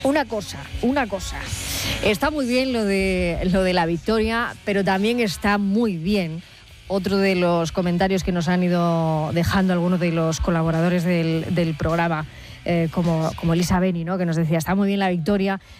Una cosa. Está muy bien lo de la victoria, pero también está muy bien otro de los comentarios que nos han ido dejando algunos de los colaboradores del programa, como Elisa Beni, ¿no? Que nos decía, está muy bien la victoria,